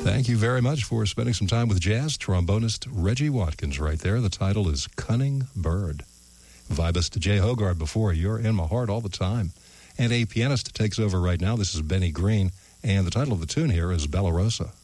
Thank you very much for spending some time with jazz trombonist Reggie Watkins right there. The title is Cunning Bird. Vibist Jay Hogarth before You're in My Heart All the Time. And a pianist takes over right now. This is Benny Green, and the title of the tune here is Bella Rosa.